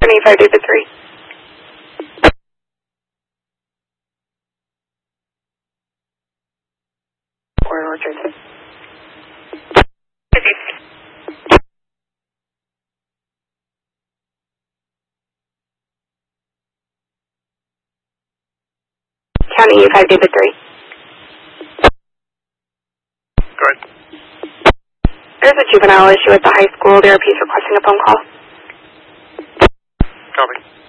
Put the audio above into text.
25 David 3. Orchard. County U5 David 3. Go ahead. There's a juvenile issue at the high school. There are peace requesting a phone call. Copy.